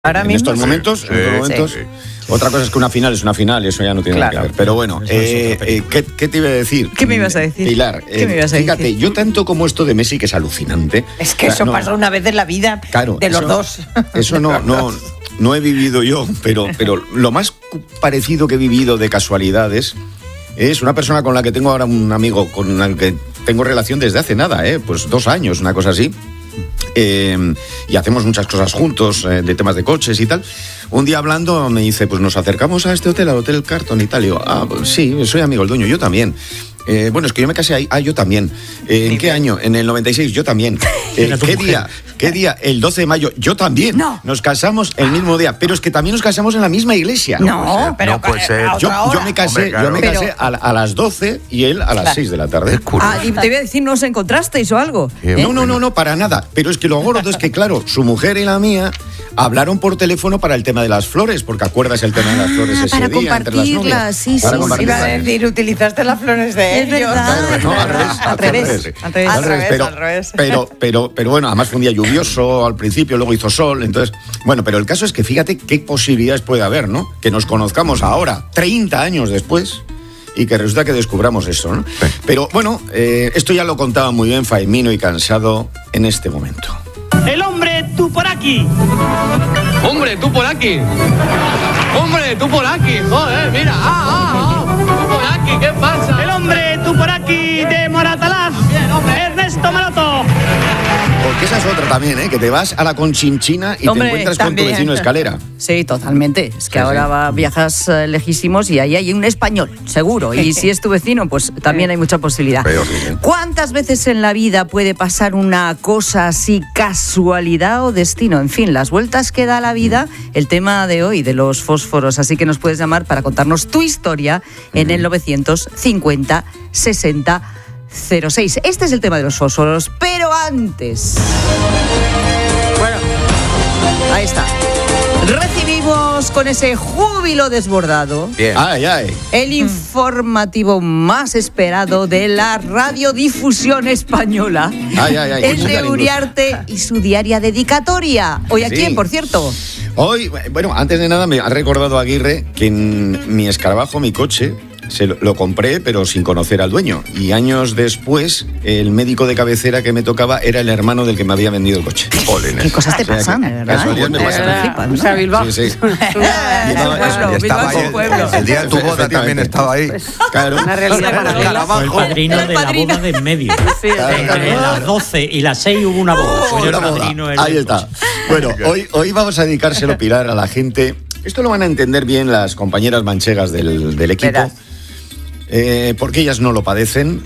Ahora mismo. En estos momentos. Sí. Otra cosa es que una final es una final, eso ya no tiene nada que ver. Pero bueno, ¿qué te iba a decir? ¿Qué me ibas a decir? Pilar, ¿Qué me ibas a fíjate, decir? yo tanto como esto de Messi, que es alucinante. Es que eso pasó una vez en la vida de los dos. Eso no he vivido yo, pero lo más parecido que he vivido de casualidades es una persona con la que tengo ahora un amigo con el que tengo relación desde hace nada, pues 2 años, una cosa así. Y hacemos muchas cosas juntos, de temas de coches y tal. Un día hablando me dice, pues nos acercamos a este hotel, al Hotel Carton y tal. Y yo, pues sí, soy amigo del dueño, yo también. Bueno, es que yo me casé ahí. Yo también. ¿En qué año? En el 96, yo también. ¿Qué día? El 12 de mayo, yo también. No. Nos casamos el mismo día, pero es que también nos casamos en la misma iglesia. No, pero no puede ser. Yo me casé, Hombre, claro. a las 12 y él a las 6 de la tarde. y te iba a decir, ¿no os encontrasteis o algo? No, para nada. Pero es que lo gordo es que, claro, su mujer y la mía hablaron por teléfono para el tema de las flores, porque acuerdas el tema de las flores ese para día entre las novias. Sí. Iba a decir, utilizaste las flores de ellos. Verdad. No, al revés. Pero bueno, además fue un día lluvioso al principio, luego hizo sol, entonces... Bueno, pero el caso es que fíjate qué posibilidades puede haber, ¿no? Que nos conozcamos ahora, 30 años después, y que resulta que descubramos eso, ¿no? Sí. Pero bueno, esto ya lo contaba muy bien Faimino y Cansado en este momento. El hombre, tú por aquí. Hombre, tú por aquí. Hombre, tú por aquí. Joder, mira. Tú por aquí, ¿qué pasa? El hombre, tú por aquí, de Moratalaz. Ernesto Maroto. Porque esa es otra también, que te vas a la Conchinchina y te encuentras con tu vecino de escalera. Sí, totalmente. Es que ahora viajas lejísimos y ahí hay un español, seguro. Y si es tu vecino, pues también hay mucha posibilidad. Peor, ¿Cuántas veces en la vida puede pasar una cosa así, casualidad o destino? En fin, las vueltas que da la vida, el tema de hoy de los fósforos. Así que nos puedes llamar para contarnos tu historia en el 950 60 06. Este es el tema de los fósforos, pero antes... Bueno, ahí está. Recibimos con ese júbilo desbordado Bien. el informativo más esperado de la radiodifusión española. El de Uriarte y su diaria dedicatoria. ¿Hoy a quién, por cierto? Hoy, bueno, antes de nada me ha recordado Aguirre que en mi escarabajo, mi coche, lo compré, pero sin conocer al dueño. Y años después, el médico de cabecera que me tocaba era el hermano del que me había vendido el coche. ¿Qué cosas te pasan, de verdad? Casualidad me pasan. O sea, Bilbao. Sí. Estaba ahí, el día de tu boda también estaba ahí. Claro. Una realidad paralela. Fue el padrino de la boda de en medio. Entre las 12 y las 6 hubo una boda. Soy el padrino. Ahí está. Bueno, hoy vamos a dedicárselo, Pilar, a la gente. Esto lo van a entender bien las compañeras manchegas del equipo. Verás. Porque ellas no lo padecen.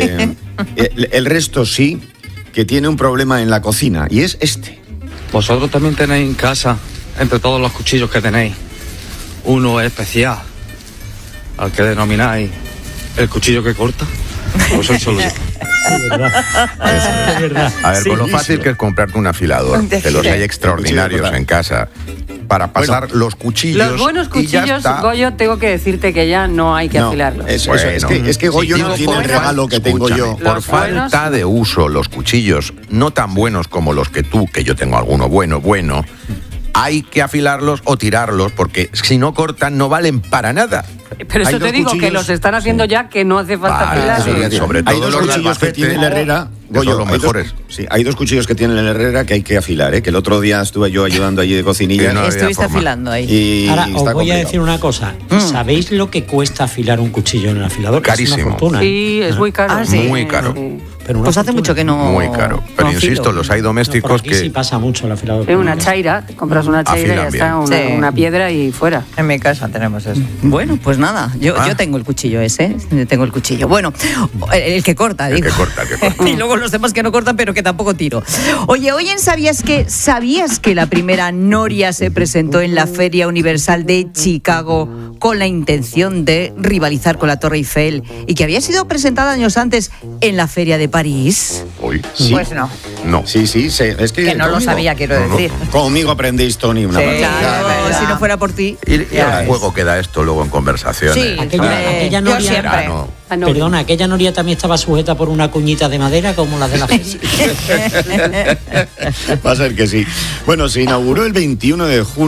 El resto sí, que tiene un problema en la cocina, y es este. Vosotros también tenéis en casa, entre todos los cuchillos que tenéis, uno especial, al que denomináis el cuchillo que corta. Pues soy solo yo. Es verdad. A ver, con lo fácil que es comprarte un afilador, que los hay extraordinarios en casa, para pasar los cuchillos. Los buenos cuchillos, Goyo, tengo que decirte que ya no hay que afilarlos. Es que Goyo no tiene el regalo que tengo yo. Por falta de uso, los cuchillos no tan buenos como los que tú, que yo tengo alguno bueno, hay que afilarlos o tirarlos, porque si no cortan no valen para nada. Pero eso te digo, que los están haciendo ya, que no hace falta afilarlos. Sobre todo hay dos cuchillos que tiene el Herrera, Goyo, son los mejores. Hay 2 cuchillos que tiene el Herrera que hay que afilar, que el otro día estuve yo ayudando allí de cocinilla. No estuviste afilando ahí. Ahora, os voy a decir una cosa. ¿Sabéis lo que cuesta afilar un cuchillo en el afilador? Carísimo. Es una fortuna. Sí, es muy caro. Muy caro. Sí. Pero Pues hace mucho que no. Muy caro. Pero insisto, los hay domésticos aquí que... sí pasa mucho el afilador. Es una chaira, te compras una chaira y ya Afilan está, bien. una piedra y fuera. En mi casa tenemos eso. Bueno, pues nada, yo tengo el cuchillo ese, tengo el cuchillo. Bueno, el que corta, digo. El que corta. Y luego los demás que no cortan, pero que tampoco tiro. Oye, ¿sabías que la primera noria se presentó en la Feria Universal de Chicago con la intención de rivalizar con la Torre Eiffel y que había sido presentada años antes en la Feria de París? Uy, Sí. Pues no. no. Sí, es que Que no lo conmigo- sabía, quiero decir. Conmigo aprendéis, Tony, una Sí, barbaridad. Claro, verdad. si no fuera por ti. Y el juego que da esto luego en conversaciones. Sí, Aquella yo Noria- siempre. Verano. Perdona, aquella noria también estaba sujeta por una cuñita de madera como la de la feria. Va a ser que sí. Bueno, se inauguró el 21 de junio.